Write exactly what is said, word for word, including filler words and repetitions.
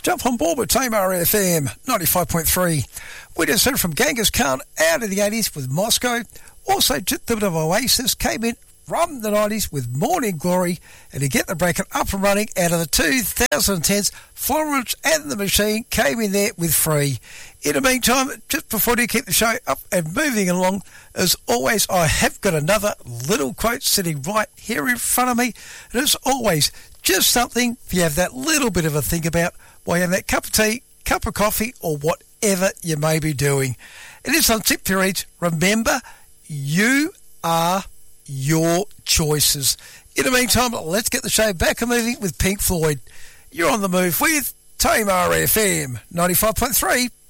Jump on board with Tamar F M ninety-five point three. We just heard from Genghis Khan out of the eighties with Moscow. Also, just a bit of Oasis came in from the nineties with Morning Glory. And to get the bracket up and running out of the twenty tens, Florence and the Machine came in there with Free. In the meantime, just before you keep the show up and moving along, as always, I have got another little quote sitting right here in front of me. And as always, just something if you have that little bit of a think about while you have that cup of tea, cup of coffee, or whatever you may be doing. And this one simply reads, remember, you are your choices. In the meantime, let's get the show back and moving with Pink Floyd. You're on the move with Tamar F M ninety-five point three.